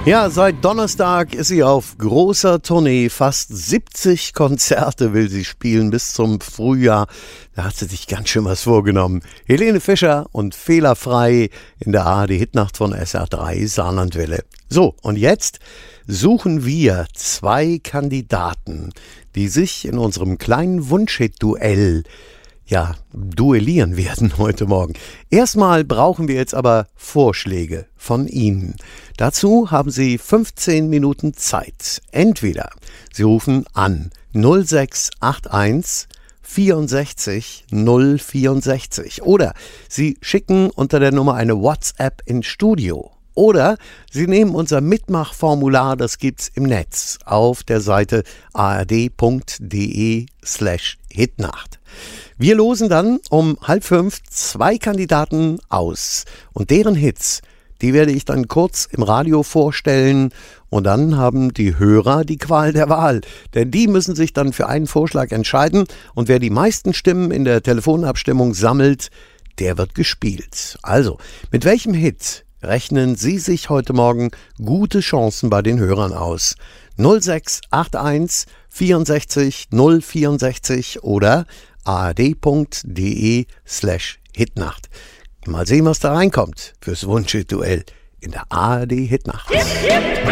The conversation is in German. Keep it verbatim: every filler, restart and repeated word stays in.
Ja, seit Donnerstag ist sie auf großer Tournee. Fast siebzig Konzerte will sie spielen bis zum Frühjahr. Da hat sie sich ganz schön was vorgenommen. Helene Fischer und Fehlerfrei in der A R D-Hitnacht von S R drei Saarlandwelle. So, und jetzt suchen wir zwei Kandidaten, die sich in unserem kleinen Wunschhit-Duell ja, duellieren werden heute Morgen. Erstmal brauchen wir jetzt aber Vorschläge von Ihnen. Dazu haben Sie fünfzehn Minuten Zeit. Entweder Sie rufen an null sechs acht eins vierundsechzig null vierundsechzig oder Sie schicken unter der Nummer eine WhatsApp ins Studio. Oder Sie nehmen unser Mitmachformular, das gibt's im Netz auf der Seite ard.de slash Hitnacht. Wir losen dann um halb fünf zwei Kandidaten aus und deren Hits, die werde ich dann kurz im Radio vorstellen und dann haben die Hörer die Qual der Wahl, denn die müssen sich dann für einen Vorschlag entscheiden und wer die meisten Stimmen in der Telefonabstimmung sammelt, der wird gespielt. Also, mit welchem Hit rechnen Sie sich heute Morgen gute Chancen bei den Hörern aus? null sechs acht eins vierundsechzig null vierundsechzig oder ard.de slash Hitnacht. Mal sehen, was da reinkommt fürs Wunschhit-Duell in der A R D-Hitnacht.